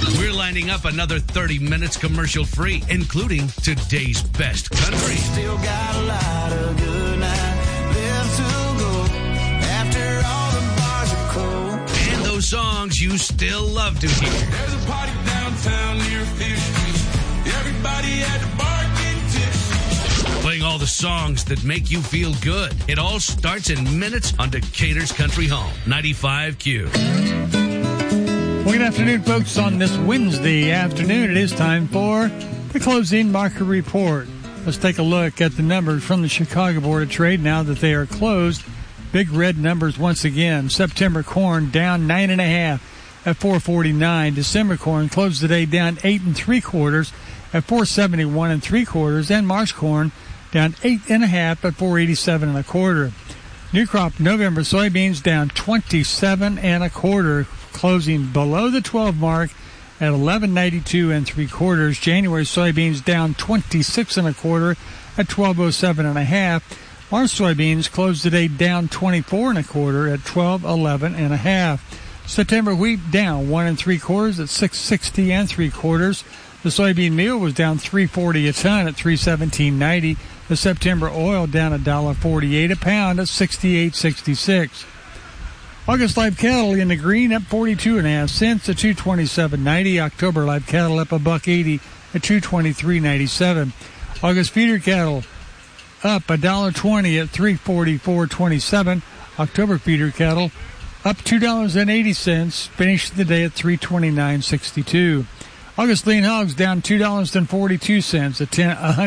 We're lining up another 30 minutes commercial-free, including today's best country. Still got a lot of good night left to go after all the bars are cold. And those songs you still love to hear. There's a party downtown near Fish Fish. Everybody at the bar getting tips. Playing all the songs that make you feel good. It all starts in minutes on Decatur's Country Home, 95Q. Well, good afternoon, folks. On this Wednesday afternoon, it is time for the closing market report. Let's take a look at the numbers from the Chicago Board of Trade now that they are closed. Big red numbers once again. September corn down 9.5 at 4.49. December corn closed the day down 8 3/4 at 4.71 3/4, and March corn down 8.5 at 4.87 1/4. New crop November soybeans down 27 1/4, closing below the 12 mark at 11.92 3/4. January soybeans down 26 1/4 at 12.07 1/2. March soybeans closed the day down 24 1/4 at 12.11 1/2. September wheat down 1 3/4 at 6.60 3/4. The soybean meal was down 3.40 a ton at 3.1790. The September oil down $1.48 a pound at 68.66. August live cattle in the green up 42.5 cents at 227.90. October live cattle up $1.80 at 223.97. August feeder cattle up $1.20 at 344.27. October feeder cattle up $2.80, finished the day at 329.62. August lean hogs down $2.42 at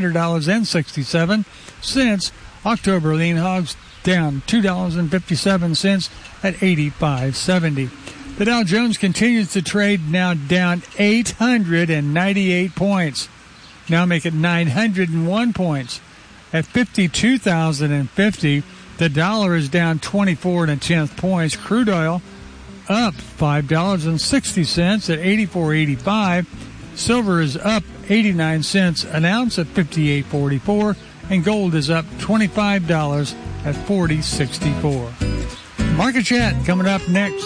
$100.67. October lean hogs down $2.57 at 85.70. The Dow Jones continues to trade, now down 898 points. Now make it 901 points at 52,050. The dollar is down 24 1/10 points. Crude oil up $5.60 at 84.85. Silver is up 89 cents an ounce at 58.44, and gold is up $25 at 40.64. Market Chat coming up next.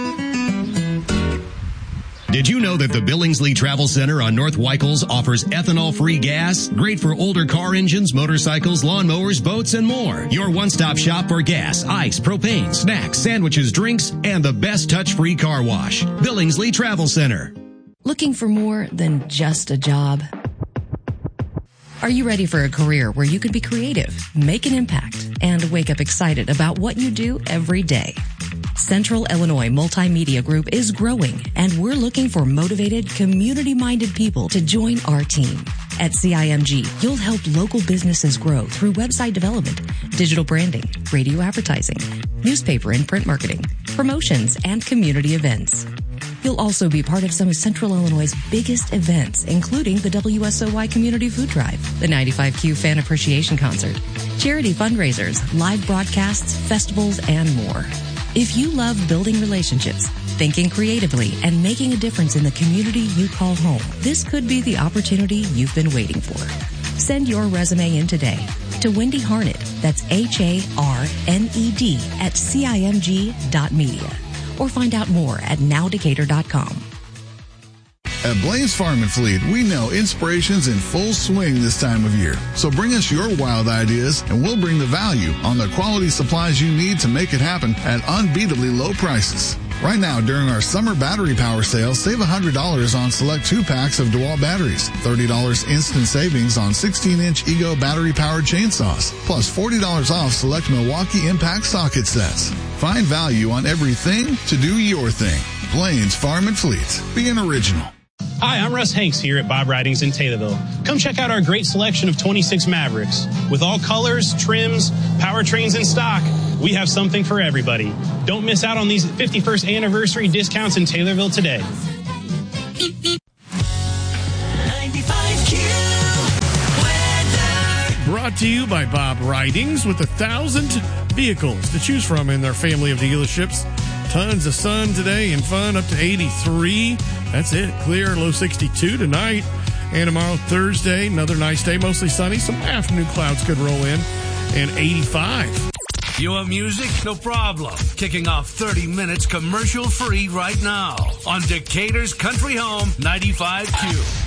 Did you know that the Billingsley Travel Center on North Weichels offers ethanol-free gas? Great for older car engines, motorcycles, lawnmowers, boats, and more. Your one-stop shop for gas, ice, propane, snacks, sandwiches, drinks, and the best touch-free car wash. Billingsley Travel Center. Looking for more than just a job? Are you ready for a career where you can be creative, make an impact, and wake up excited about what you do every day? Central Illinois Multimedia Group is growing, and we're looking for motivated, community-minded people to join our team. At CIMG, you'll help local businesses grow through website development, digital branding, radio advertising, newspaper and print marketing, promotions, and community events. You'll also be part of some of Central Illinois' biggest events, including the WSOY Community Food Drive, the 95Q Fan Appreciation Concert, charity fundraisers, live broadcasts, festivals, and more. If you love building relationships, thinking creatively, and making a difference in the community you call home, this could be the opportunity you've been waiting for. Send your resume in today to Wendy Harned, that's HARNED, at CIMG.media. Or find out more at nowdecatur.com. At Blaze Farm and Fleet, we know inspiration's in full swing this time of year. So bring us your wild ideas, and we'll bring the value on the quality supplies you need to make it happen at unbeatably low prices. Right now, during our summer battery power sale, save $100 on select 2-packs of DeWalt batteries, $30 instant savings on 16-inch Ego battery-powered chainsaws, plus $40 off select Milwaukee Impact socket sets. Find value on everything to do your thing. Blaze Farm and Fleet. Be an original. Hi, I'm Russ Hanks here at Bob Ridings in Taylorville. Come check out our great selection of 26 Mavericks. With all colors, trims, powertrains in stock, we have something for everybody. Don't miss out on these 51st anniversary discounts in Taylorville today. 95Q weather. Brought to you by Bob Ridings with 1,000 vehicles to choose from in their family of dealerships. Tons of sun today and fun up to 83. That's it. Clear, low 62 tonight. And tomorrow, Thursday, another nice day, mostly sunny. Some afternoon clouds could roll in. And 85. You want music? No problem. Kicking off 30 minutes commercial free right now on Decatur's Country Home 95.2.